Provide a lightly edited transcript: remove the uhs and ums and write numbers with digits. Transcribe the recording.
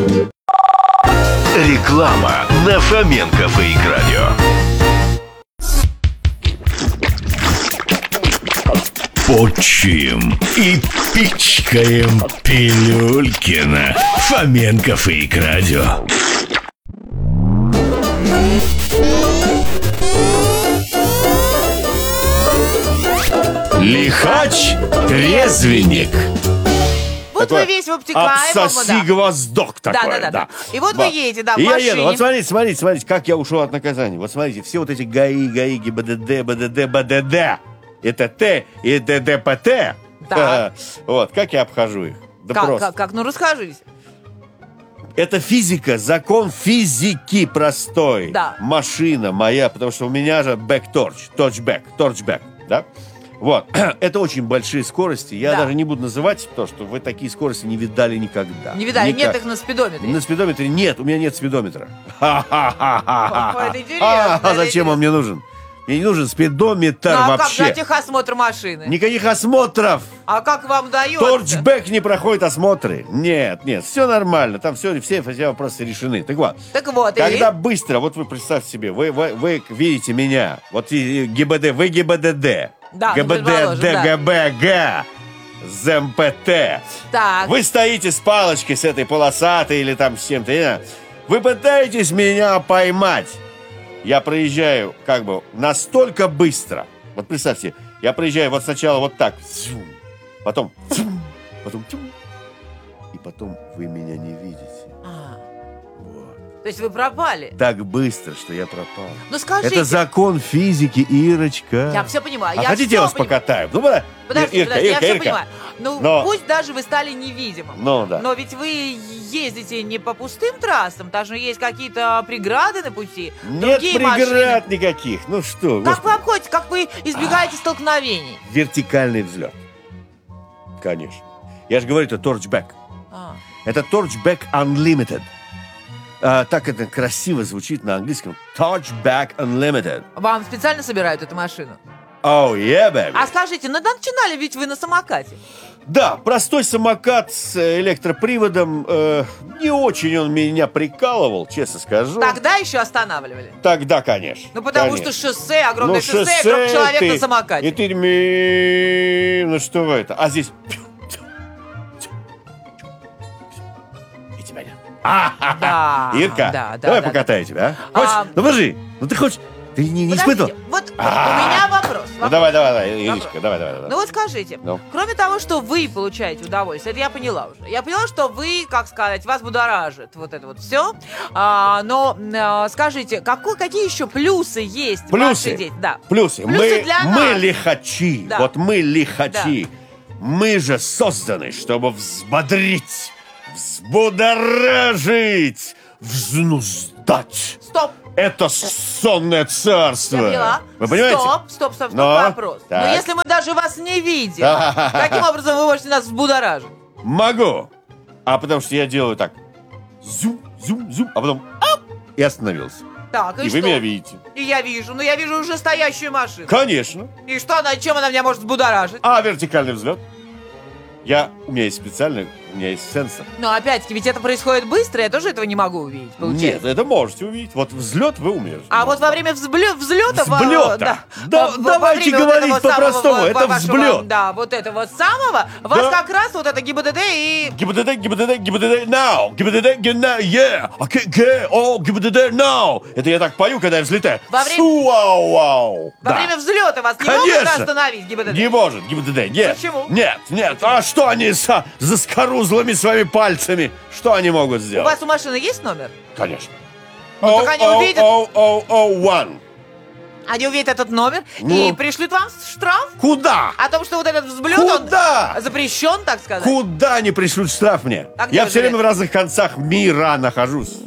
Реклама на Фоменко Фейк Радио. Почуем и пичкаем пилюльки на Фоменко Фейк Радио. Лихач-трезвенник. Вот вы весь в обтекаемом. Отсоси гвоздок такой. Да. И вот вы едете, в и машине. я еду. Вот смотрите, как я ушел от наказания. Вот смотрите, все вот эти ГАИ, ГИБДД, БДД. Это Т и ДДПТ. Да. Вот, как я обхожу их? Да просто. Как? Ну, расскажите. Это физика, закон физики простой. Да. Машина моя, потому что у меня же торчбэк, да? Вот, это очень большие скорости. Я даже не буду называть то, что вы такие скорости не видали никогда. Не видали? Нет их на спидометре? На спидометре нет, у меня нет спидометра. Это интересно. А зачем он мне нужен? Мне не нужен спидометр вообще. А как техосмотр машины? Никаких осмотров. А как вам дается? Торчбэк не проходит осмотры. Нет, все нормально. Там все вопросы решены. Так вот, когда быстро, вот вы представьте себе, вы видите меня, вот ГИБДД, вы ГИБДД, да, ГБД, ДГБ, ЗМПТ. Так. Вы стоите с палочкой, с этой полосатой или там с чем-то. Вы пытаетесь меня поймать. Я проезжаю как бы настолько быстро. Вот представьте, я проезжаю вот сначала вот так, потом, и потом вы меня не видите. Вот. То есть вы пропали? Так быстро, что я пропал. Ну скажите. Это закон физики, Ирочка. Я все понимаю. Хотите, я вас покатаю? Ну, Подождите, я все понимаю. Но пусть даже вы стали невидимым. Да. Но ведь вы ездите не по пустым трассам, даже есть какие-то преграды на пути. Нет преград никаких. Ну что, Как вы обходите, как вы избегаете столкновений? Вертикальный взлет. Конечно. Я же говорю, это торчбэк. Это торчбэк Unlimited. Так это красиво звучит на английском. Torchback Unlimited. Вам специально собирают эту машину? Oh, yeah, baby. А скажите, начинали ведь вы на самокате? Да, простой самокат с электроприводом. Не очень он меня прикалывал, честно скажу. Тогда еще останавливали? Тогда, конечно. Ну, потому что шоссе, огромное шоссе, огромный человек на самокате. И ты... Ну, что это? А здесь... И тебя нет. Ирка, давай покатаю тебя, а? Хочешь? Ну, подожди. Ну, ты хочешь... Ты не испытывал? Вот у меня вопрос. Ну, давай, Иришка, давай. Ну, вот скажите, кроме того, что вы получаете удовольствие, это я поняла уже. Я поняла, что вы, как сказать, вас будоражит вот это вот все. Но скажите, какие еще плюсы есть в вашей деятельности? Да. Плюсы. Мы лихачи. Да. Вот мы лихачи. Да. Мы же созданы, чтобы взбодрить, взбудоражить, взнуздать. Стоп. Это сонное царство. Я поняла. Вы понимаете? Стоп, вопрос. Так. Но если мы даже вас не видим, каким образом вы можете нас взбудоражить? Могу. А потому что я делаю так. Зум, а потом и остановился. Так, и вы что? меня видите. И я вижу. Но я вижу уже стоящую машину. Конечно. И что чем она меня может взбудоражить? Вертикальный взлет. У меня есть сенсор. Но опять-таки, ведь это происходит быстро, я тоже этого не могу увидеть, получается. Нет, это можете увидеть. Вот взлет вы умеете. Вот во время взлета... Давайте говорить по-простому, это взлет. Да, вот этого самого, вас как раз вот это ГИБДД и... ГИБДД, now. ГИБДД, yeah. ГИБДД, now. Это я так пою, когда я взлетаю. Во время взлета вас не могут остановить ГИБДД? Не может ГИБДД, нет. Почему? Нет. А что они за скорузлыми своими пальцами? Что они могут сделать? У вас у машины есть номер? Конечно. Так они увидят... 0001. Они увидят этот номер и пришлют вам штраф? Куда? О том, что вот этот взлет, он запрещен, так сказать? Куда они пришлют штраф мне? Я все время в разных концах мира нахожусь.